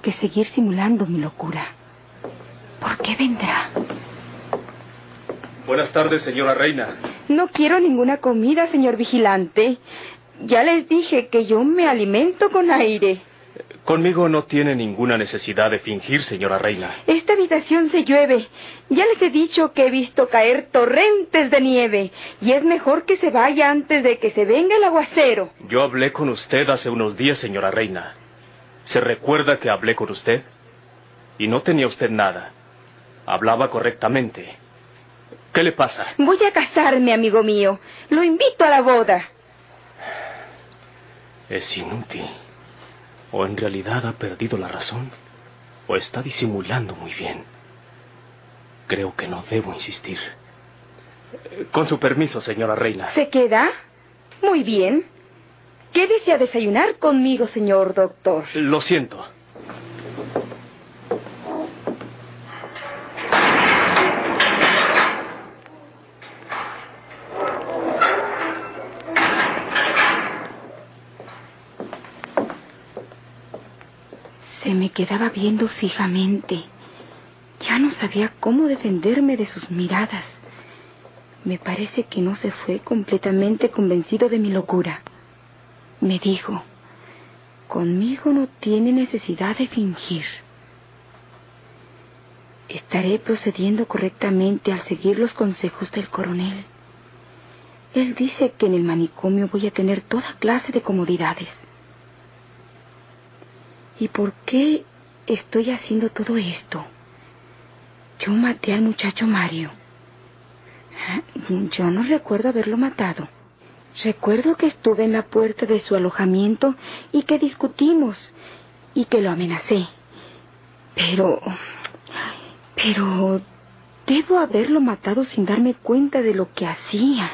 que seguir simulando mi locura. ¿Por qué vendrá? Buenas tardes, señora Reina. No quiero ninguna comida, señor vigilante. Ya les dije que yo me alimento con aire. Conmigo no tiene ninguna necesidad de fingir, señora Reina. Esta habitación se llueve. Ya les he dicho que he visto caer torrentes de nieve. Y es mejor que se vaya antes de que se venga el aguacero. Yo hablé con usted hace unos días, señora Reina. ¿Se recuerda que hablé con usted? Y no tenía usted nada. Hablaba correctamente. ¿Qué le pasa? Voy a casarme, amigo mío. Lo invito a la boda. Es inútil. O en realidad ha perdido la razón, o está disimulando muy bien. Creo que no debo insistir. Con su permiso, señora Reina. ¿Se queda? Muy bien. Quédese a desayunar conmigo, señor doctor. Lo siento. Se me quedaba viendo fijamente. Ya no sabía cómo defenderme de sus miradas. Me parece que no se fue completamente convencido de mi locura. Me dijo, conmigo no tiene necesidad de fingir. Estaré procediendo correctamente al seguir los consejos del coronel. Él dice que en el manicomio voy a tener toda clase de comodidades. ¿Y por qué estoy haciendo todo esto? Yo maté al muchacho Mario. Yo no recuerdo haberlo matado. Recuerdo que estuve en la puerta de su alojamiento y que discutimos y que lo amenacé. Pero debo haberlo matado sin darme cuenta de lo que hacía.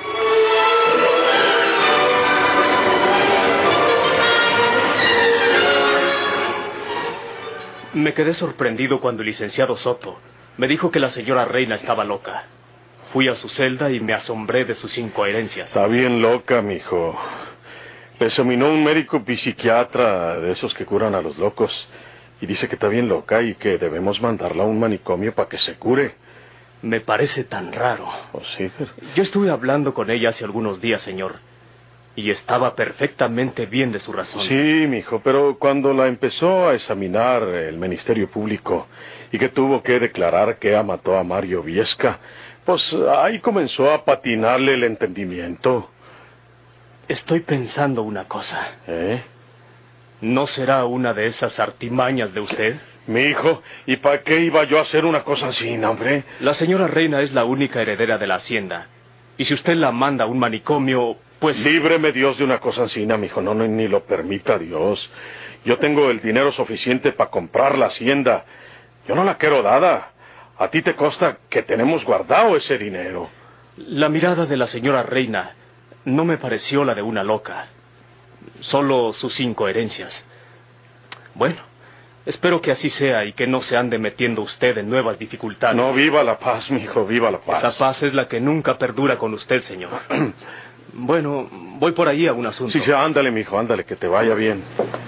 Me quedé sorprendido cuando el licenciado Soto me dijo que la señora Reina estaba loca. Fui a su celda y me asombré de sus incoherencias. Está bien loca, mijo. Le examinó un médico psiquiatra de esos que curan a los locos. Y dice que está bien loca y que debemos mandarla a un manicomio para que se cure. Me parece tan raro. Oh, sí, pero... Yo estuve hablando con ella hace algunos días, señor. Y estaba perfectamente bien de su razón. Sí, mijo, pero cuando la empezó a examinar el Ministerio Público y que tuvo que declarar que ella mató a Mario Viesca, pues ahí comenzó a patinarle el entendimiento. Estoy pensando una cosa. ¿Eh? ¿No será una de esas artimañas de usted? Mi hijo, ¿y para qué iba yo a hacer una cosa así, hombre? La señora Reina es la única heredera de la hacienda. Y si usted la manda a un manicomio, pues... Líbreme Dios de una cosa así, mijo. No, ni lo permita Dios. Yo tengo el dinero suficiente para comprar la hacienda. Yo no la quiero dada. A ti te consta que tenemos guardado ese dinero. La mirada de la señora Reina no me pareció la de una loca. Solo sus incoherencias. Bueno, espero que así sea y que no se ande metiendo usted en nuevas dificultades. No, viva la paz, mijo, viva la paz. Esa paz es la que nunca perdura con usted, señor. Bueno, voy por ahí a un asunto. Sí, ándale, mijo, ándale, que te vaya bien.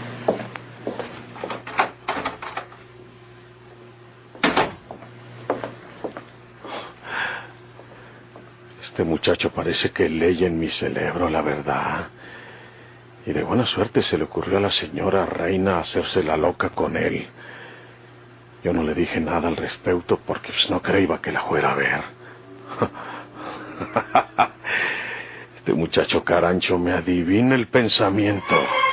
Este muchacho parece que lee en mi cerebro la verdad. Y de buena suerte se le ocurrió a la señora Reina hacerse la loca con él. Yo no le dije nada al respecto porque pues, no creía que la fuera a ver. Este muchacho carancho me adivina el pensamiento.